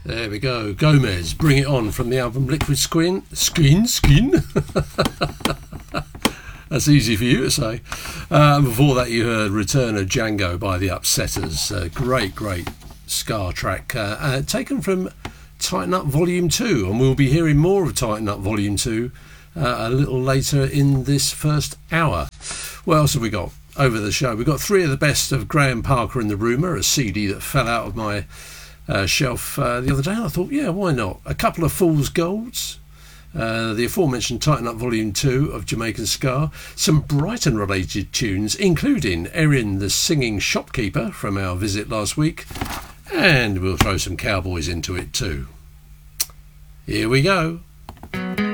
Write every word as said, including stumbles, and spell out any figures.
There we go. Gomez, Bring It On from the album Liquid Skin. Skin? Skin? That's easy for you to say. Uh, before that, you heard Return of Django by the Upsetters. Uh, great, great ska track. Uh, uh, taken from Tighten Up Volume two. And we'll be hearing more of Tighten Up Volume two uh, a little later in this first hour. What else have we got over the show? We've got three of the best of Graham Parker and the Rumour, a C D that fell out of my uh, shelf uh, the other day. And I thought, yeah, why not? A couple of Fool's Golds. Uh, the aforementioned Tighten Up Volume two of Jamaican Ska, some Brighton related tunes including Erin the Singing Shopkeeper from our visit last week, and we'll throw some Cowboys into it too. Here we go.